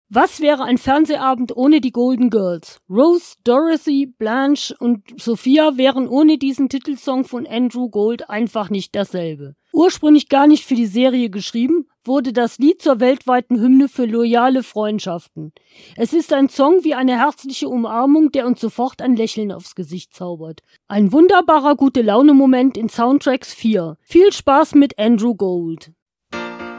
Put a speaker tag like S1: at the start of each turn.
S1: Was wäre ein Fernsehabend ohne die Golden Girls? Rose, Dorothy, Blanche und Sophia wären ohne diesen Titelsong von Andrew Gold einfach nicht dasselbe. Ursprünglich gar nicht für die Serie geschrieben, wurde das Lied zur weltweiten Hymne für loyale Freundschaften. Es ist ein Song wie eine herzliche Umarmung, der uns sofort ein Lächeln aufs Gesicht zaubert. Ein wunderbarer Gute-Laune-Moment in Soundtracks 4. Viel Spaß mit Andrew Gold.